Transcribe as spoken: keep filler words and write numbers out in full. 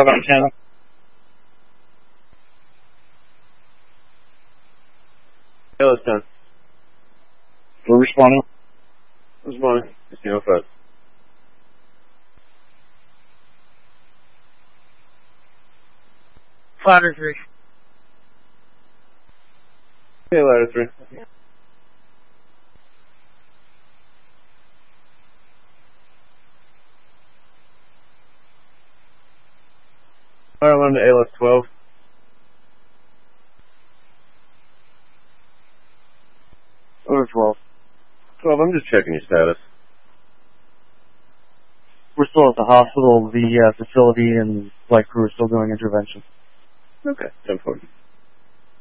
about ten. A L S ten. We're responding. Responding. fifteen oh five. Ladder three. Okay, ladder three. Ladder one to A L S twelve. Over twelve. twelve, I'm just checking your status. We're still at the hospital, the uh, facility, and flight crew are still doing intervention. Okay, ten forty.